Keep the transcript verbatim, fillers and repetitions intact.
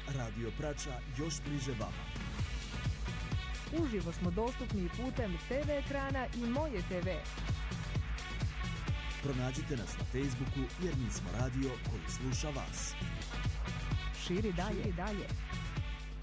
Radio Prača još bliže vama. Uživo smo dostupni putem te ve ekrana i Moje te ve. Pronađite nas na Facebooku jer mi smo radio koji sluša vas. Širi dalje. Širi dalje.